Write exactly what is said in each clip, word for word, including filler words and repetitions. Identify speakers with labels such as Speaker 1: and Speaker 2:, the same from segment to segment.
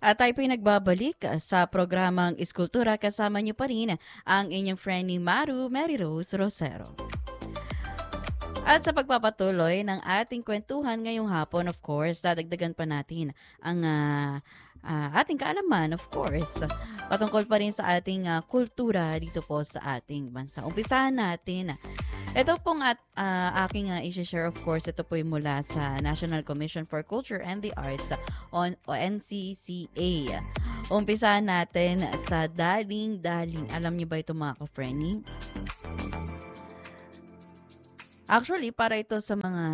Speaker 1: At tayo po'y nagbabalik ah, sa programang Iskultura. Kasama niyo pa rin ang inyong friend ni Maru, Mary Rose Rosero. At sa pagpapatuloy ng ating kwentuhan ngayong hapon, of course, dadagdagan pa natin ang ah, ah, ating kaalaman, of course, patungkol pa rin sa ating ah, kultura dito po sa ating bansa. Umpisahan natin. Ito pong at ah, aking uh, i-share, of course, ito po yung mula sa National Commission for Culture and the Arts on o N C C A. Umpisahan natin sa Daling-Daling. Alam niyo ba ito, mga ka-Frenny? Actually, para ito sa mga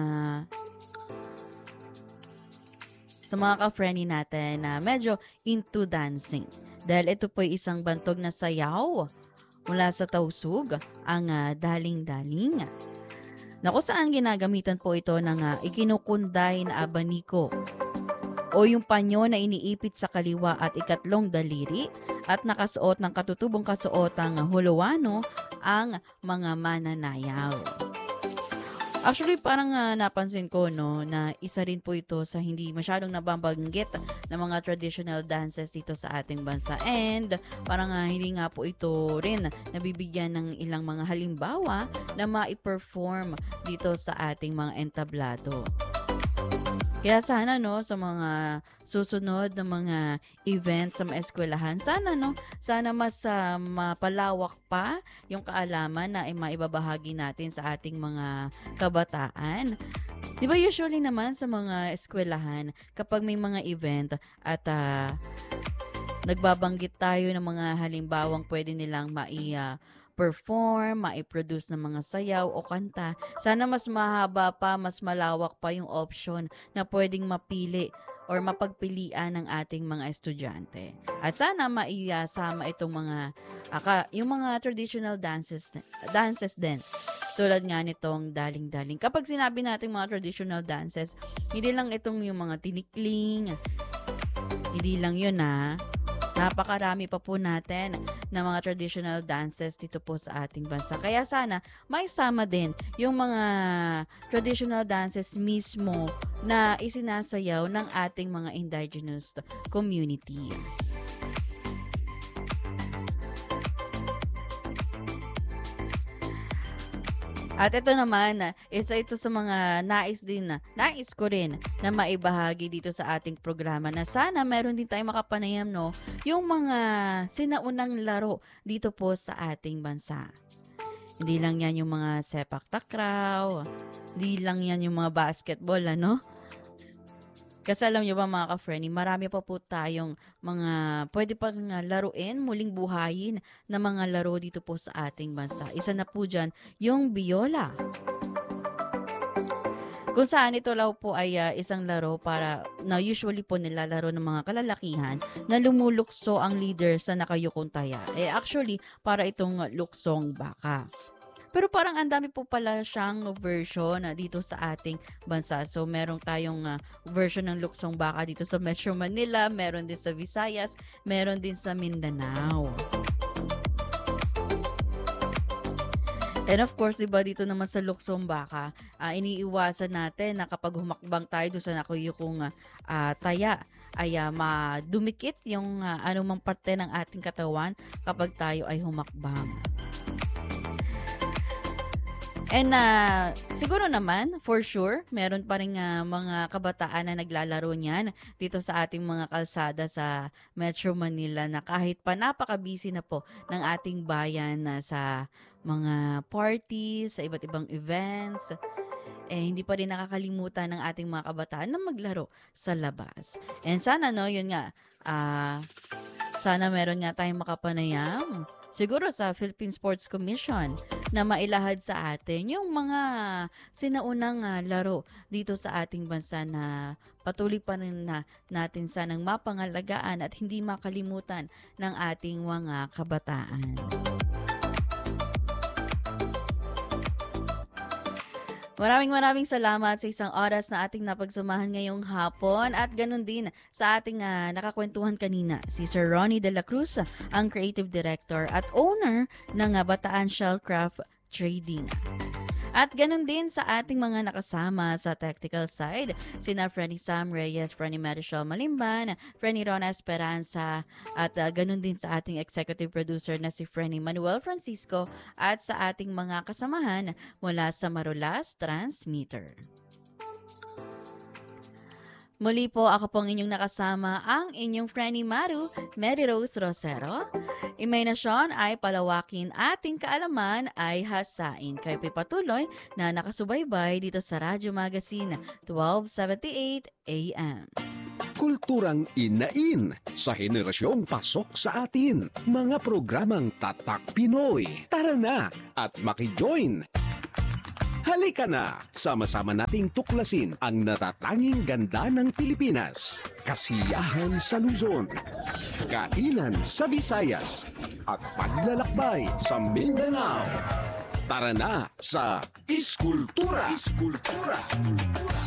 Speaker 1: sa mga ka-Frenny natin na medyo into dancing. Dahil ito po isang bantog na sayaw mula sa Tausug, ang uh, Daling-Daling. Na kung saan ginagamitan po ito ng uh, ikinukunday na abaniko o yung panyo na iniipit sa kaliwa at ikatlong daliri at nakasuot ng katutubong kasuotang huluwano ang mga mananayaw. Actually, parang uh, napansin ko no, na isa rin po ito sa hindi masyadong nababanggit ng mga traditional dances dito sa ating bansa. And parang uh, hindi nga po ito rin nabibigyan ng ilang mga halimbawa na ma-perform dito sa ating mga entablado. Kaya sana no sa mga susunod na mga events sa mga eskwelahan, sana no, sana mas uh, mapalawak pa yung kaalaman na maibabahagi natin sa ating mga kabataan. 'Di ba usually naman sa mga eskwelahan kapag may mga event at uh, nagbabanggit tayo ng mga halimbawang pwede nilang mai uh, perform, mai-produce ng mga sayaw o kanta. Sana mas mahaba pa, mas malawak pa yung option na pwedeng mapili or mapagpilian ng ating mga estudyante. At sana maiyasama itong mga aka, yung mga traditional dances dances din. Tulad nga nitong Daling-Daling. Kapag sinabi natin mga traditional dances, hindi lang itong yung mga tinikling. Hindi lang yun ha. Napakarami pa po natin na mga traditional dances dito po sa ating bansa. Kaya sana may sama din yung mga traditional dances mismo na isinasayaw ng ating mga indigenous community. At ito naman, isa ito sa mga nais din na, nais ko rin na maibahagi dito sa ating programa na sana meron din tayong makapanayam, no, yung mga sinaunang laro dito po sa ating bansa. Hindi lang yan yung mga sepak takraw, hindi lang yan yung mga basketball, ano? Kasi alam nyo ba mga ka-Frenny, marami pa po tayong mga pwede pang laruin, muling buhayin na mga laro dito po sa ating bansa. Isa na po dyan, yung biola. Kung saan ito law po ay uh, isang laro para na usually po nilalaro ng mga kalalakihan na lumulukso ang leader sa nakayukong taya. Eh actually, para itong luksong baka. Pero parang ang dami po pala siyang version uh, dito sa ating bansa. So, meron tayong uh, version ng luksong baka dito sa Metro Manila, meron din sa Visayas, meron din sa Mindanao. And of course, diba dito naman sa luksong baka, uh, iniiwasan natin na kapag humakbang tayo doon sa nakuyukong uh, taya, ay uh, madumikit yung uh, anumang parte ng ating katawan kapag tayo ay humakbang. And uh, siguro naman, for sure, meron pa rin uh, mga kabataan na naglalaro niyan dito sa ating mga kalsada sa Metro Manila na kahit pa napaka-busy na po ng ating bayan na uh, sa mga parties, sa iba't ibang events, eh hindi pa rin nakakalimutan ng ating mga kabataan na maglaro sa labas. And sana, no, yun nga, uh, sana meron nga tayong makapanayam siguro sa Philippine Sports Commission na mailahad sa atin yung mga sinaunang uh, laro dito sa ating bansa na patuloy pa rin na natin sanang mapangalagaan at hindi makalimutan ng ating mga kabataan. Maraming maraming salamat sa isang oras na ating napagsamahan ngayong hapon at ganun din sa ating uh, nakakwentuhan kanina, si Sir Ronnie De La Cruz, ang Creative Director at Owner ng uh, Bataan Shellcraft Trading. At ganun din sa ating mga nakasama sa technical side, sina Frenny Sam Reyes, Frenny Medichal Malimban, Frenny Rona Esperanza, at uh, ganun din sa ating executive producer na si Frenny Manuel Francisco at sa ating mga kasamahan mula sa Marulas Transmitter. Muli po, ako pong inyong nakasama ang inyong Frenny Maru, Mary Rose Rosero. Imahinasyon ay palawakin, ating kaalaman ay hasain. Kayo po'y patuloy na nakasubaybay dito sa Radyo Magazine twelve seventy-eight A M.
Speaker 2: Kulturang inain sa henerasyong pasok sa atin. Mga programang Tatak Pinoy. Tara na at makijoin! Halika na! Sama-sama nating tuklasin ang natatanging ganda ng Pilipinas. Kasiyahan sa Luzon, kainan sa Visayas, at paglalakbay sa Mindanao. Tara na sa Iskultura! Iskultura! Iskultura!